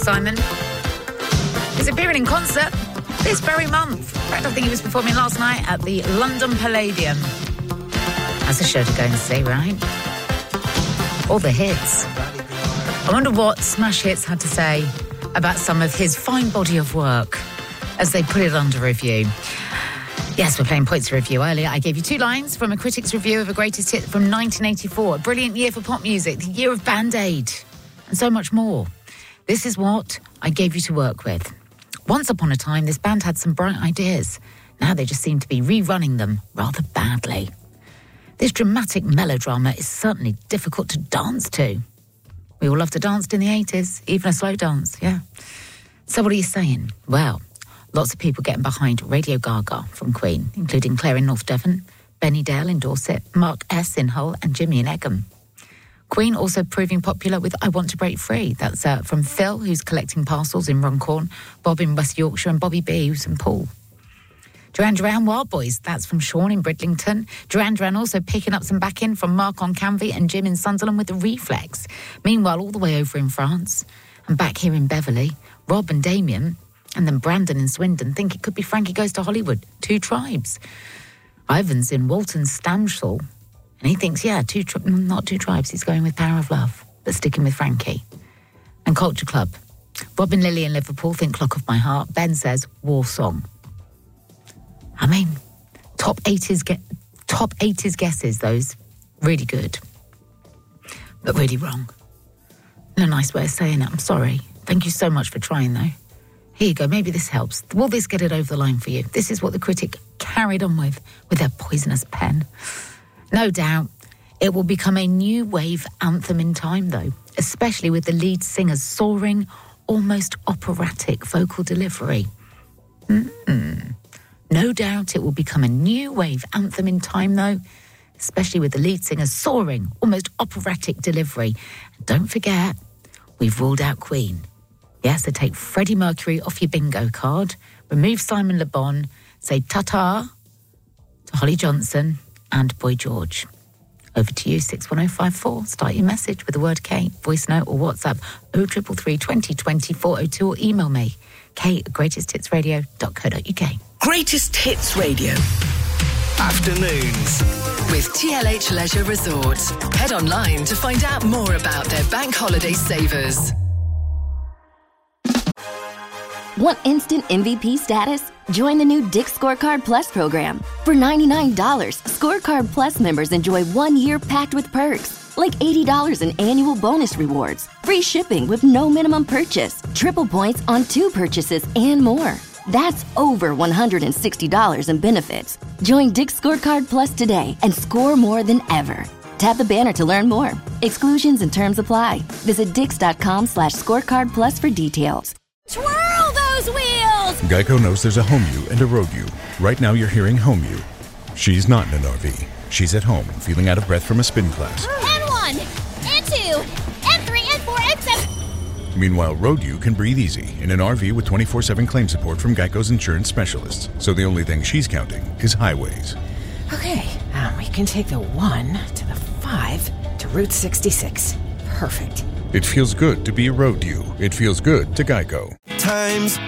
Simon. He's appearing in concert this very month. In fact, I think he was performing last night at the London Palladium. That's a show to go and see, right? All the hits. I wonder what Smash Hits had to say about some of his fine body of work as they put it under review. Yes, we're playing Points Review. Earlier, I gave you 2 lines from a critic's review of a greatest hit from 1984. A brilliant year for pop music, the year of Band Aid, and so much more. This is what I gave you to work with. Once upon a time, this band had some bright ideas. Now they just seem to be rerunning them rather badly. This dramatic melodrama is certainly difficult to dance to. We all loved to dance in the 80s, even a slow dance, yeah. So what are you saying? Well, lots of people getting behind Radio Gaga from Queen, including Claire in North Devon, Benny Dale in Dorset, Mark S. in Hull, and Jimmy in Egham. Queen also proving popular with I Want to Break Free. That's from Phil, who's collecting parcels in Runcorn, Bob in West Yorkshire, and Bobby B, who's in Poole. Duran Duran Wild Boys, that's from Sean in Bridlington. Duran Duran also picking up some backing from Mark on Canvey and Jim in Sunderland with the Reflex. Meanwhile, all the way over in France, and back here in Beverley, Rob and Damien, and then Brandon in Swindon think it could be Frankie Goes to Hollywood. 2 tribes. Ivan's in Walton Stamsall, and he thinks, yeah, not 2 tribes. He's going with Power of Love, but sticking with Frankie. And Culture Club. Rob and Lily in Liverpool think Clock of My Heart. Ben says War Song. I mean, top 80s guesses, those. Really good. But really wrong. No nice way of saying it. I'm sorry. Thank you so much for trying, though. Here you go. Maybe this helps. Will this get it over the line for you? This is what the critic carried on with their poisonous pen. No doubt, it will become a new wave anthem in time, though, especially with the lead singer's soaring, almost operatic vocal delivery. No doubt it will become a new wave anthem in time, though, especially with the lead singer's soaring, almost operatic delivery. And don't forget, we've ruled out Queen. Yes, so take Freddie Mercury off your bingo card, remove Simon Le Bon, say ta-ta to Holly Johnson and Boy George. Over to you, 61054. Start your message with the word K, voice note or WhatsApp 0333 20 20 402 or email me, k@greatesthitsradio.co.uk. Greatest Hits Radio. Afternoons. With TLH Leisure Resorts. Head online to find out more about their bank holiday savers. Want instant MVP status? Join the new Dick's Scorecard Plus program. For $99, Scorecard Plus members enjoy 1 year packed with perks, like $80 in annual bonus rewards, free shipping with no minimum purchase, triple points on 2 purchases, and more. That's over $160 in benefits. Join Dick's Scorecard Plus today and score more than ever. Tap the banner to learn more. Exclusions and terms apply. Visit dix.com/scorecard plus for details. Twirl those wheels! Geico knows there's a home you and a road you. Right now you're hearing home you. She's not in an RV. She's at home, feeling out of breath from a spin class. N1, N2, N3, N4, N7. Meanwhile, road you can breathe easy in an RV with 24/7 claim support from Geico's insurance specialists. So the only thing she's counting is highways. Okay, we can take the 1 to the 5 to Route 66. Perfect. It feels good to be a road you. It feels good to Geico. Times